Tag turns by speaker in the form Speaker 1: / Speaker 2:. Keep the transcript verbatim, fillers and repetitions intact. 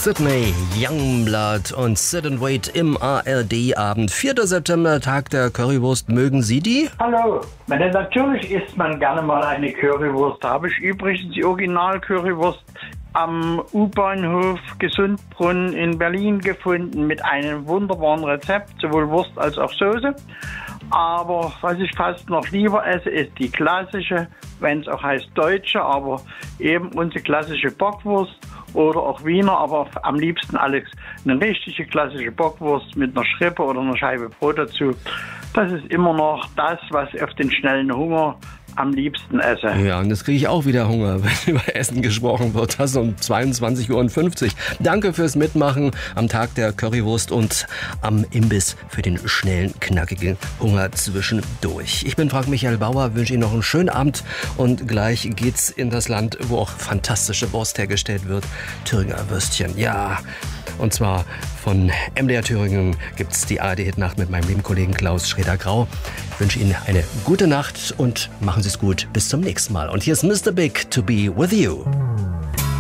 Speaker 1: Sydney, Youngblood und Sit and Wait im A R D-Abend. vierter September, Tag der Currywurst. Mögen Sie die?
Speaker 2: Hallo. Meine, natürlich isst man gerne mal eine Currywurst. Da habe ich übrigens die Original-Currywurst am U-Bahnhof Gesundbrunnen in Berlin gefunden mit einem wunderbaren Rezept, sowohl Wurst als auch Soße. Aber was ich fast noch lieber esse, ist die klassische, wenn es auch heißt deutsche, aber eben unsere klassische Bockwurst oder auch Wiener, aber am liebsten alles eine richtige klassische Bockwurst mit einer Schrippe oder einer Scheibe Brot dazu. Das ist immer noch das, was auf den schnellen Hunger am liebsten esse.
Speaker 1: Ja, und jetzt kriege ich auch wieder Hunger, wenn über Essen gesprochen wird. Das um zweiundzwanzig Uhr fünfzig. Danke fürs Mitmachen am Tag der Currywurst und am Imbiss für den schnellen, knackigen Hunger zwischendurch. Ich bin Frank Michael Bauer, wünsche Ihnen noch einen schönen Abend und gleich geht's in das Land, wo auch fantastische Wurst hergestellt wird. Thüringer Würstchen, ja. Und zwar von M D R Thüringen gibt's die A R D-Hit-Nacht mit meinem lieben Kollegen Klaus Schreder-Grau. Ich wünsche Ihnen eine gute Nacht und machen Sie es gut. Bis zum nächsten Mal. Und hier ist Mister Big, To Be With You.